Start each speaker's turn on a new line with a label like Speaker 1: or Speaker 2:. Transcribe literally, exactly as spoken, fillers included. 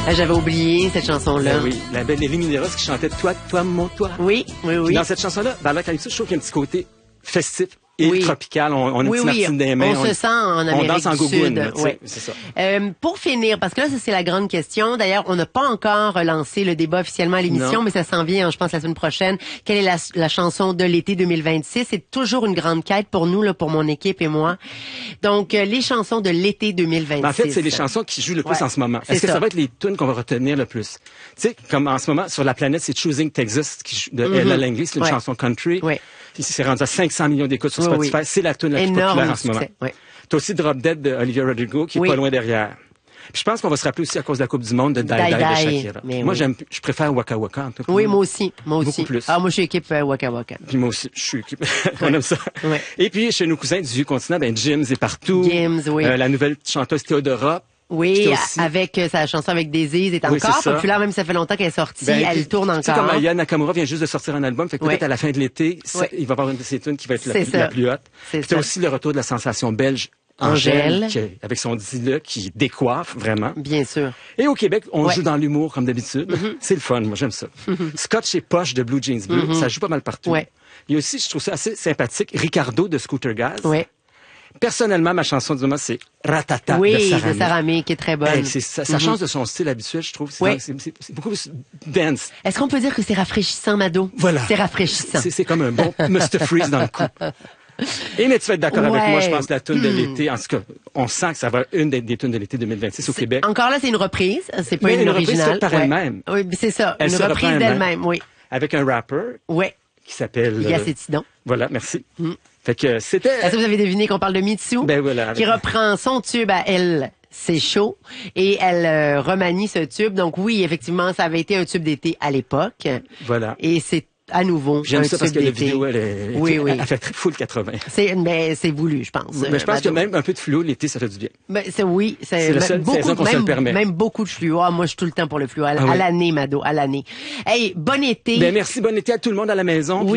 Speaker 1: Ah, j'avais oublié cette chanson-là.
Speaker 2: Ben oui, la belle Nelly Mineros qui chantait « Toi, toi, mon toi ».
Speaker 1: Oui, oui, oui.
Speaker 2: Puis dans cette chanson-là, dans l'Eucalyptus, je trouve qu'il y a un petit côté festif et
Speaker 1: Oui.
Speaker 2: tropical. On, on a une
Speaker 1: Oui,
Speaker 2: petite
Speaker 1: oui,
Speaker 2: Martine des mains.
Speaker 1: on, on se sent en Amérique
Speaker 2: On danse en
Speaker 1: du
Speaker 2: gougoune,
Speaker 1: Sud.
Speaker 2: tu sais,
Speaker 1: Ouais.
Speaker 2: c'est ça.
Speaker 1: Euh, pour finir, parce que là, ça, c'est la grande question. D'ailleurs, on n'a pas encore lancé le débat officiellement à l'émission,
Speaker 2: Non.
Speaker 1: mais ça s'en vient, je pense, la semaine prochaine. Quelle est la, la chanson de l'été deux mille vingt-six? C'est toujours une grande quête pour nous, là, pour mon équipe et moi. Donc, euh, les chansons de l'été deux mille vingt-six.
Speaker 2: Ben, en fait, c'est les chansons qui jouent le plus
Speaker 1: Ouais,
Speaker 2: en ce moment.
Speaker 1: c'est
Speaker 2: Est-ce que ça.
Speaker 1: ça.
Speaker 2: va être les tunes qu'on va retenir le plus? Tu sais, comme en ce moment, sur la planète, c'est Choosing Texas qui joue de Ella Langley. C'est une
Speaker 1: Ouais.
Speaker 2: chanson country.
Speaker 1: Ouais.
Speaker 2: C'est rendu à cinq cents millions d'écoutes sur
Speaker 1: Oui,
Speaker 2: Spotify.
Speaker 1: oui.
Speaker 2: C'est la tune la plus
Speaker 1: Énorme
Speaker 2: populaire en ce moment.
Speaker 1: succès, ouais.
Speaker 2: T'as aussi Drop Dead de Olivia Rodrigo qui est
Speaker 1: Oui.
Speaker 2: pas loin derrière. Puis je pense qu'on va se rappeler aussi à cause de la Coupe du Monde de Die Die,
Speaker 1: Die
Speaker 2: de
Speaker 1: Die,
Speaker 2: Shakira.
Speaker 1: mais
Speaker 2: Moi,
Speaker 1: oui.
Speaker 2: j'aime, je préfère Waka Waka en tout cas.
Speaker 1: Oui, moi aussi. Moi aussi.
Speaker 2: Beaucoup plus.
Speaker 1: Ah, moi, je suis équipe euh, Waka Waka.
Speaker 2: Puis moi aussi, je suis équipé. On aime ça.
Speaker 1: Ouais.
Speaker 2: Et puis, chez nos cousins du vieux continent, ben, Jim's est partout.
Speaker 1: Jim's, oui.
Speaker 2: Euh, la nouvelle chanteuse Théodora.
Speaker 1: Oui,
Speaker 2: Puis aussi-
Speaker 1: avec euh, sa chanson avec Daisy, est
Speaker 2: Oui,
Speaker 1: encore
Speaker 2: c'est ça.
Speaker 1: populaire, même si ça fait longtemps qu'elle est sortie.
Speaker 2: Ben,
Speaker 1: elle
Speaker 2: puis,
Speaker 1: tourne
Speaker 2: Tu sais,
Speaker 1: encore.
Speaker 2: comme Aya Nakamura vient juste de sortir un album, fait que peut-être
Speaker 1: Ouais.
Speaker 2: à la fin de l'été, ça-
Speaker 1: Ouais.
Speaker 2: il va y avoir une de ses tunes qui va être la,
Speaker 1: C'est
Speaker 2: plus-
Speaker 1: ça.
Speaker 2: la plus haute.
Speaker 1: C'est
Speaker 2: Puis t'as
Speaker 1: ça.
Speaker 2: aussi le retour de la sensation belge
Speaker 1: Angèle.
Speaker 2: Angèle, qui- avec son dit-le qui décoiffe vraiment.
Speaker 1: Bien sûr.
Speaker 2: Et au Québec, on
Speaker 1: Ouais.
Speaker 2: joue dans l'humour comme d'habitude. C'est le fun, moi j'aime ça. Scotch et Poche de Blue Jeans Bleu, ça joue pas mal partout.
Speaker 1: Ouais.
Speaker 2: Il y a aussi, je trouve ça assez sympathique, Ricardo de Scooter Gaz.
Speaker 1: Ouais.
Speaker 2: Personnellement, ma chanson du moment, c'est Ratata
Speaker 1: Oui,
Speaker 2: de
Speaker 1: de
Speaker 2: Sarah May.
Speaker 1: Sarah May, qui est très bonne.
Speaker 2: Hey, c'est ça, ça change de son style habituel, je trouve. C'est,
Speaker 1: Oui.
Speaker 2: c'est, c'est- c'est beaucoup plus dance.
Speaker 1: Est-ce qu'on peut dire que c'est rafraîchissant, Mado?
Speaker 2: Voilà.
Speaker 1: C'est rafraîchissant.
Speaker 2: C'est, c'est comme un bon Mister Freeze dans le cou. Et mais tu vas être d'accord avec
Speaker 1: Ouais.
Speaker 2: moi, je pense, la tune de
Speaker 1: Hmm.
Speaker 2: l'été. En tout cas, on sent que ça va être une des, des tunes de l'été deux mille vingt-six au Québec.
Speaker 1: Encore là, c'est une reprise. C'est pas
Speaker 2: Mais
Speaker 1: une,
Speaker 2: une reprise
Speaker 1: originale.
Speaker 2: faite par
Speaker 1: Ouais.
Speaker 2: elle-même.
Speaker 1: Oui, mais c'est ça.
Speaker 2: Elle
Speaker 1: une
Speaker 2: se reprend
Speaker 1: reprise
Speaker 2: elle-même.
Speaker 1: d'elle-même, oui.
Speaker 2: Avec un rapper
Speaker 1: Ouais.
Speaker 2: qui s'appelle...
Speaker 1: Il y a
Speaker 2: euh,
Speaker 1: ses tidons.
Speaker 2: Voilà, merci. Fait que c'était...
Speaker 1: Est-ce que vous avez deviné qu'on parle de Mitsu?
Speaker 2: Ben voilà.
Speaker 1: Qui reprend son tube à elle. C'est chaud. Et elle euh, remanie ce tube. Donc oui, effectivement, ça avait été un tube d'été à l'époque.
Speaker 2: Voilà.
Speaker 1: Et c'est à nouveau
Speaker 2: J'aime
Speaker 1: un
Speaker 2: ça parce
Speaker 1: tube
Speaker 2: que la
Speaker 1: d'été.
Speaker 2: vidéo, elle est...
Speaker 1: Oui, oui.
Speaker 2: Elle fait très full quatre-vingts.
Speaker 1: C'est, mais c'est voulu, je pense.
Speaker 2: Mais je pense
Speaker 1: euh,
Speaker 2: que
Speaker 1: Mado.
Speaker 2: même un peu de fluo, l'été, ça fait du bien.
Speaker 1: Ben, c'est oui, c'est,
Speaker 2: C'est la
Speaker 1: même
Speaker 2: seule
Speaker 1: beaucoup,
Speaker 2: saison qu'on se
Speaker 1: même,
Speaker 2: le permet.
Speaker 1: même beaucoup de fluo. Ah, moi, je suis tout le temps pour le fluo. À,
Speaker 2: Ah
Speaker 1: à
Speaker 2: oui.
Speaker 1: l'année, Mado, à l'année. Hey, bon été.
Speaker 2: Ben merci, bon été à tout le monde à la maison.
Speaker 1: Oui.